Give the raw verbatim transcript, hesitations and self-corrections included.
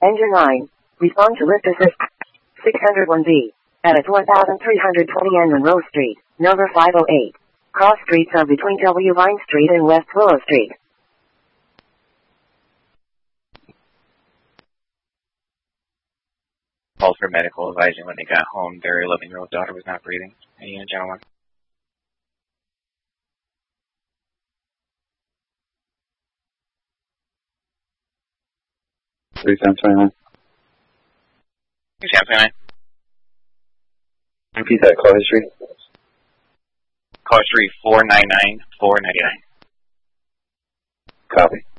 Engine line. Respond to list assist. six oh one B. At one three twenty N Monroe Street, number five oh eight. Cross streets are between W. Vine Street and West Willow Street. Called for medical, advising when they got home their eleven-year-old daughter was not breathing. Any uh, gentlemen? three seven two nine. three seven two nine. Repeat that, call history. Call history four nine nine four nine nine. Copy.